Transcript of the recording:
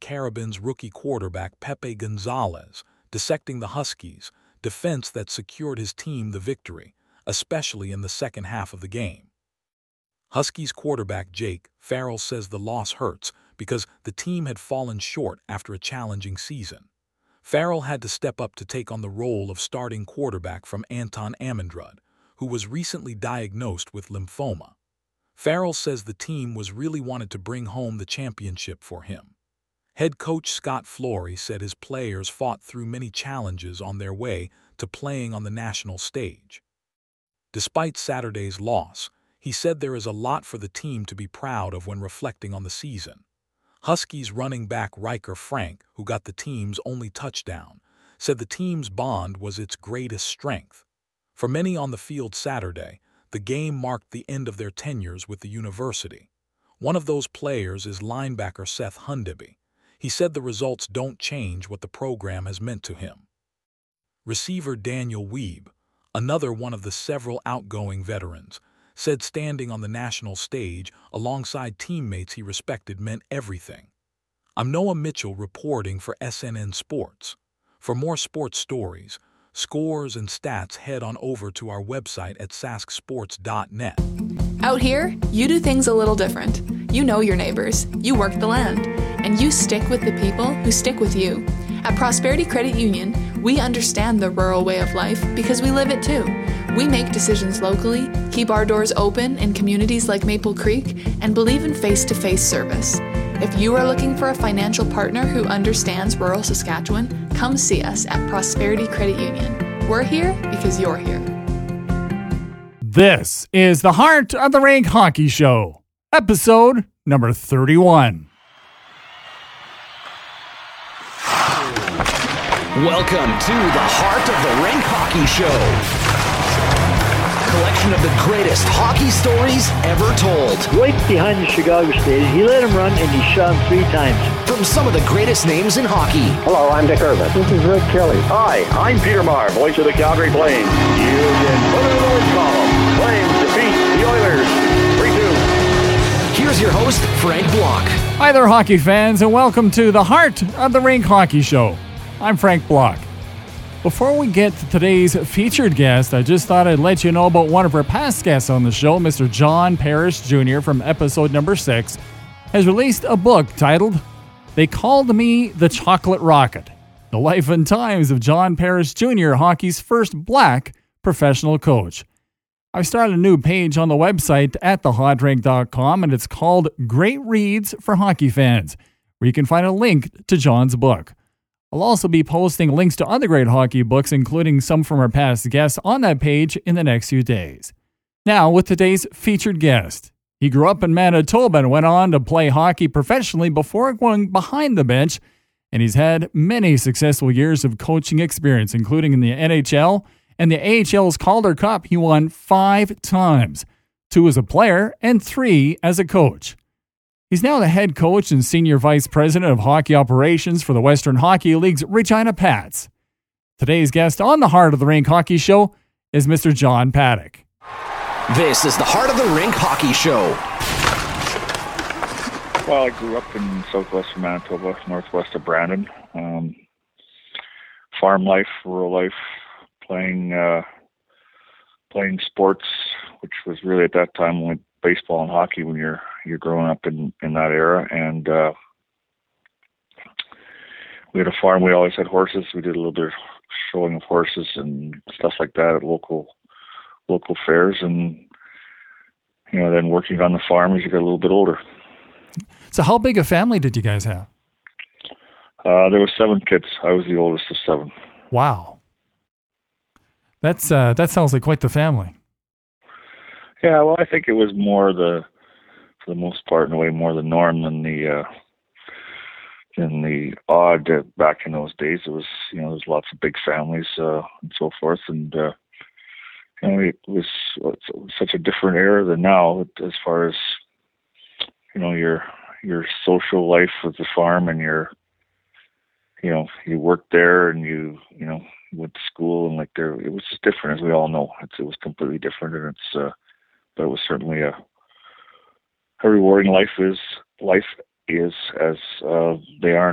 Carabins rookie quarterback Pepe Gonzalez, dissecting the Huskies' defense that secured his team the victory, especially in the second half of the game. Huskies quarterback Jake Farrell says the loss hurts because the team had fallen short after a challenging season. Farrell had to step up to take on the role of starting quarterback from Anton Amundrud, who was recently diagnosed with lymphoma. Farrell says the team was really wanted to bring home the championship for him. Head coach Scott Flory said his players fought through many challenges on their way to playing on the national stage. Despite Saturday's loss, he said there is a lot for the team to be proud of when reflecting on the season. Huskies running back Riker Frank, who got the team's only touchdown, said the team's bond was its greatest strength. For many on the field Saturday, the game marked the end of their tenures with the university. One of those players is linebacker Seth Hundeby. He said the results don't change what the program has meant to him. Receiver Daniel Weeb, another one of the several outgoing veterans, said standing on the national stage alongside teammates he respected meant everything. I'm Noah Mitchell reporting for SNN Sports. For more sports stories, scores, and stats, head on over to our website at sasksports.net. Out here, you do things a little different. You know your neighbors, you work the land, and you stick with the people who stick with you. At Prosperity Credit Union, we understand the rural way of life because we live it too. We make decisions locally, keep our doors open in communities like Maple Creek, and believe in face-to-face service. If you are looking for a financial partner who understands rural Saskatchewan, come see us at Prosperity Credit Union. We're here because you're here. This is the Heart of the Rink Hockey Show, episode number 31. Welcome to the Heart of the Rink Hockey Show. Collection of the greatest hockey stories ever told. Right behind the Chicago stage, he let him run and he shot him 3 times. From some of the greatest names in hockey. Hello, I'm Dick Irvin. This is Rick Kelly. Hi, I'm Peter Maher, voice of the Calgary Flames. You can put it in the win column. Flames defeat the Oilers 3-2. Here's your host, Frank Block. Hi there, hockey fans, and welcome to the Heart of the Rink Hockey Show. I'm Frank Block. Before we get to today's featured guest, I just thought I'd let you know about one of our past guests on the show. Mr. John Parrish Jr. from episode number 6 has released a book titled They Called Me the Chocolate Rocket, The Life and Times of John Parrish Jr., hockey's first black professional coach. I've started a new page on the website at thehotrink.com, and it's called Great Reads for Hockey Fans, where you can find a link to John's book. I'll also be posting links to other great hockey books, including some from our past guests, on that page in the next few days. Now, with today's featured guest. He grew up in Manitoba and went on to play hockey professionally before going behind the bench, and he's had many successful years of coaching experience, including in the NHL and the AHL's Calder Cup. He won 5 times, 2 as a player and 3 as a coach. He's now the head coach and senior vice president of hockey operations for the Western Hockey League's Regina Pats. Today's guest on the Heart of the Rink Hockey Show is Mr. John Paddock. This is the Heart of the Rink Hockey Show. Well, I grew up in southwestern Manitoba, northwest of Brandon. Farm life, rural life, playing sports, which was really at that time only baseball and hockey when you're growing up in that era. And we had a farm. We always had horses. We did a little bit of showing of horses and stuff like that at local fairs, and then working on the farm as you got a little bit older. So how big a family did you guys have? There were 7 kids. I was the oldest of 7. Wow. That sounds like quite the family. Yeah, well, I think it was more for the most part, in a way, more the norm than the odd. Back in those days, it was, there's lots of big families and so forth, and it was such a different era than now, as far as your social life with the farm, and you worked there, and you went to school, and it was just different, as we all know. It was completely different, and but it was certainly a rewarding life is as they are